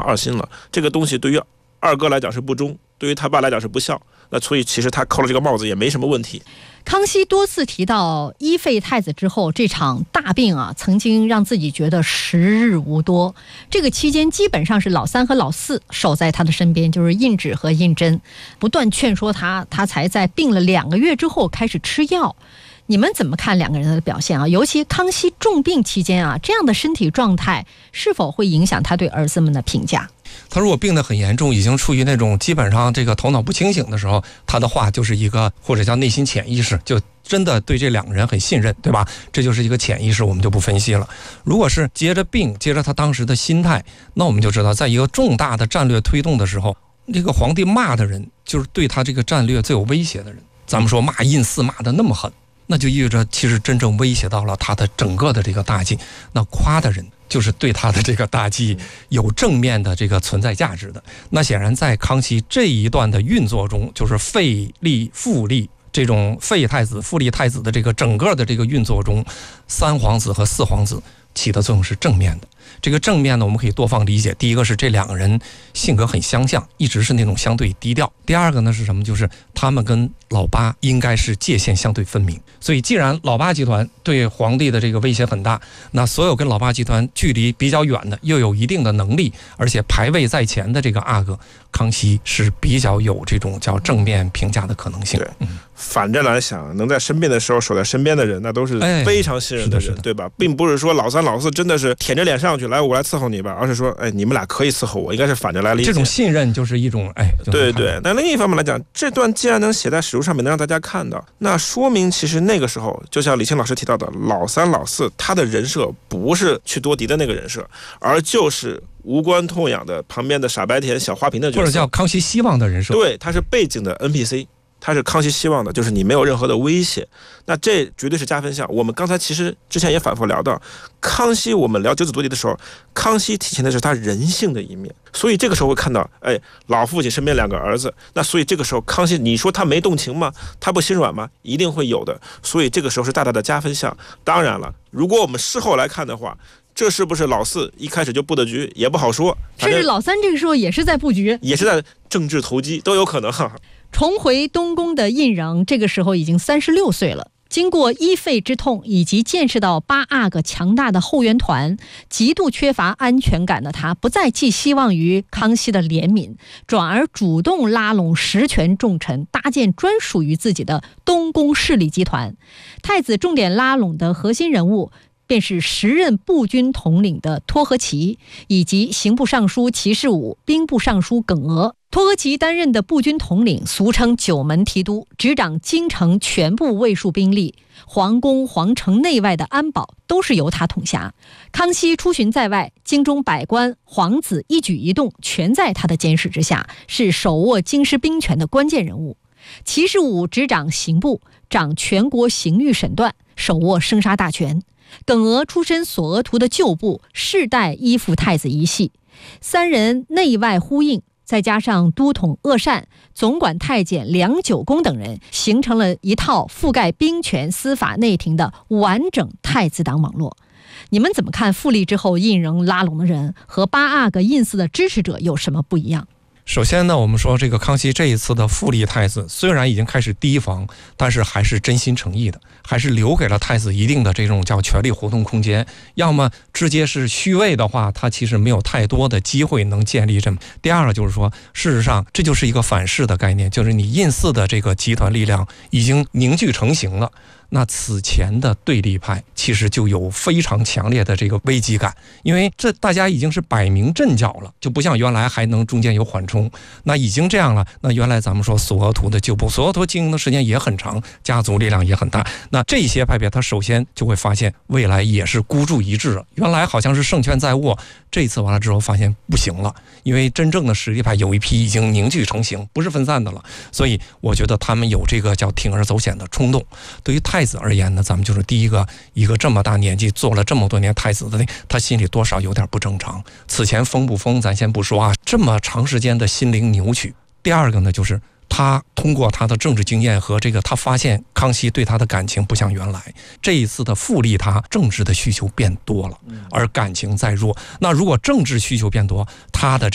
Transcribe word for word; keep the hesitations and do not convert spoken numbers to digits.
二心了。这个东西对于二哥来讲是不忠，对于他爸来讲是不孝，那所以其实他扣了这个帽子也没什么问题。 康熙多次提到一废太子之后这场大病啊，曾经让自己觉得时日无多。这个期间基本上是老三和老四守在他的身边，就是胤祉和胤禛，不断劝说他，他才在病了两个月之后开始吃药。你们怎么看两个人的表现啊？尤其康熙重病期间啊，这样的身体状态是否会影响他对儿子们的评价？ 他如果病得很严重，已经处于那种基本上这个头脑不清醒的时候，他的话就是一个或者叫内心潜意识，就真的对这两个人很信任，对吧？这就是一个潜意识，我们就不分析了。如果是接着病，接着他当时的心态，那我们就知道，在一个重大的战略推动的时候，这个皇帝骂的人就是对他这个战略最有威胁的人。咱们说骂胤祀骂得那么狠，那就意味着其实真正威胁到了他的整个的这个大计。那夸的人就是对他的这个大计有正面的这个存在价值的。那显然在康熙这一段的运作中，就是废立复立这种废太子复立太子的这个整个的这个运作中，三皇子和四皇子起的作用是正面的。这个正面呢，我们可以多方理解。第一个是这两个人性格很相像，一直是那种相对低调。第二个呢是什么？就是他们跟老八应该是界限相对分明。所以既然老八集团对皇帝的这个威胁很大，那所有跟老八集团距离比较远的，又有一定的能力，而且排位在前的这个阿哥，康熙是比较有这种叫正面评价的可能性。 对，嗯、反着来想，能在生病的时候守在身边的人，那都是非常信任的人，哎、对吧？并不是说老三老四真的是舔着脸上去，来我来伺候你吧，而是说，哎，你们俩可以伺候我，应该是反着来理解。 这种信任就是一种，哎， 对对。那另一方面来讲，这段既然能写在史书上面，能让大家看到，那说明其实那个时候，就像李清老师提到的，老三老四他的人设不是去夺嫡的那个人设，而就是无关痛痒的旁边的傻白甜小花瓶的角色， 或者叫康熙希望的人设。 对，他是背景的 N P C。他是康熙希望的，就是你没有任何的威胁，那这绝对是加分项。我们刚才其实之前也反复聊到，康熙我们聊九子夺嫡的时候，康熙体现的是他人性的一面，所以这个时候会看到，哎，老父亲身边两个儿子，那所以这个时候康熙，你说他没动情吗？他不心软吗？一定会有的，所以这个时候是大大的加分项。当然了，如果我们事后来看的话，这是不是老四一开始就布的局也不好说， 甚至老三这个时候也是在布局， 也是在政治投机，都有可能。 重回东宫的胤禛这个时候已经三十六岁了，经过一废之痛以及见识到八阿哥强大的后援团，极度缺乏安全感的他不再寄希望于康熙的怜悯，转而主动拉拢实权重臣，搭建专属于自己的东宫势力集团。太子重点拉拢的核心人物便是时任步军统领的托和奇，以及刑部尚书齐士武、兵部尚书耿娥。托和奇担任的步军统领，俗称九门提督，执掌京城全部卫戍兵力，皇宫、皇城内外的安保都是由他统辖。康熙出巡在外，京中百官、皇子一举一动全在他的监视之下，是手握京师兵权的关键人物。齐士武执掌刑部，掌全国刑狱审断，手握生杀大权。耿娥出身索额图的旧部，世代依附太子一系，三人内外呼应，再加上都统鄂善、总管太监梁九公等人，形成了一套覆盖兵权、司法、内廷的完整太子党网络。你们怎么看复立之后胤禛拉拢的人和八阿哥胤祀的支持者有什么不一样？ 首先呢，我们说这个康熙这一次的复立太子，虽然已经开始提防，但是还是真心诚意的，还是留给了太子一定的这种叫权力活动空间。要么直接是虚位的话，他其实没有太多的机会能建立这么。第二个就是说，事实上这就是一个反噬的概念，就是你胤祀的这个集团力量已经凝聚成型了。那此前的对立派其实就有非常强烈的这个危机感，因为这大家已经是摆明阵脚了，就不像原来还能中间有缓冲。那已经这样了，那原来咱们说索额图的旧部，索额图经营的时间也很长，家族力量也很大，那这些派别他首先就会发现未来也是孤注一掷了。原来好像是胜券在握，这一次完了之后发现不行了，因为真正的实力派有一批已经凝聚成型，不是分散的了，所以我觉得他们有这个叫铤而走险的冲动。对于太子而言呢，咱们就是第一个，一个这么大年纪做了这么多年太子的，他心里多少有点不正常。此前疯不疯咱先不说啊，这么长时间的心灵扭曲。第二个呢，就是他通过他的政治经验和这个，他发现康熙对他的感情不像原来，这一次的复立他政治的需求变多了，而感情在弱。那如果政治需求变多，他的